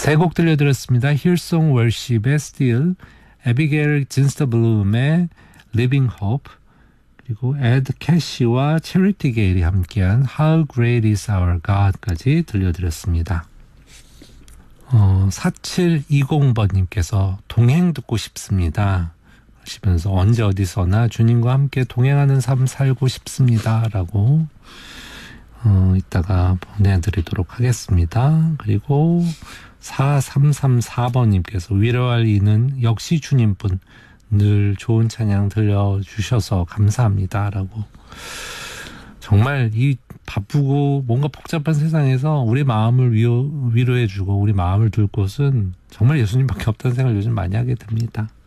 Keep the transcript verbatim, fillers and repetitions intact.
세 곡 들려드렸습니다. 힐송 월십의 Still, 에비게일 진스터블룸의 Living Hope, 그리고 에드 캐시와 체리티 게일이 함께한 How Great is Our God까지 들려드렸습니다. 어, 사칠이공 번님께서 동행 듣고 싶습니다 하시면서 언제 어디서나 주님과 함께 동행하는 삶 살고 싶습니다 라고 어, 이따가 보내드리도록 하겠습니다. 그리고 사삼삼사 번님께서 위로할 이는 역시 주님뿐, 늘 좋은 찬양 들려주셔서 감사합니다 라고. 정말 이 바쁘고 뭔가 복잡한 세상에서 우리 마음을 위로, 위로해주고 우리 마음을 둘 곳은 정말 예수님밖에 없다는 생각을 요즘 많이 하게 됩니다.